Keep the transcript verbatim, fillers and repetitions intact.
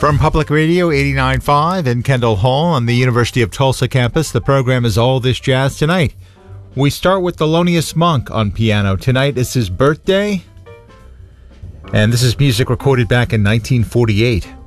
From Public Radio eighty-nine point five in Kendall Hall on the University of Tulsa campus, the program is All This Jazz Tonight. We start with Thelonious Monk on piano. Tonight is his birthday, and this is music recorded back in nineteen forty-eight.